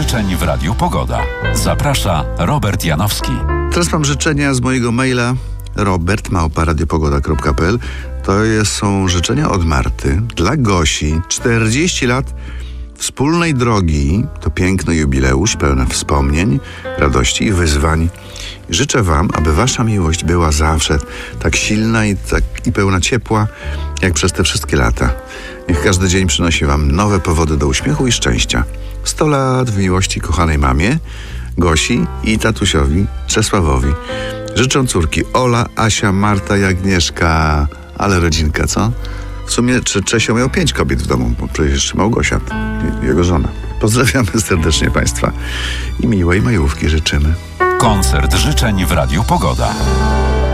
życzeń w Radiu Pogoda. Zaprasza Robert Janowski. Teraz mam życzenia z mojego maila robert@radiopogoda.pl. Są życzenia od Marty dla Gosi. 40 lat wspólnej drogi to piękny jubileusz, pełen wspomnień, radości i wyzwań. Życzę wam, aby wasza miłość była zawsze tak silna i pełna ciepła, jak przez te wszystkie lata. Niech każdy dzień przynosi wam nowe powody do uśmiechu i szczęścia. 100 lat w miłości kochanej mamie, Gosi i tatusiowi Czesławowi. Życzę córki Ola, Asia, Marta i Agnieszka. Ale rodzinka, co? W sumie Czesio miał 5 kobiet w domu, bo przecież jeszcze Małgosia, jego żona. Pozdrawiamy serdecznie państwa i miłej majówki życzymy. Koncert życzeń w Radiu Pogoda.